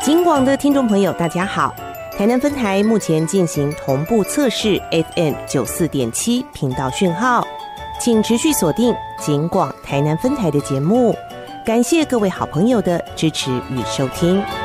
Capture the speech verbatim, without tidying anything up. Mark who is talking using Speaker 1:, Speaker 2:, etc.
Speaker 1: 警广的听众朋友大家好，台南分台目前进行同步测试 F M 九十四点七 频道讯号，请持续锁定警广台南分台的节目，感谢各位好朋友的支持与收听。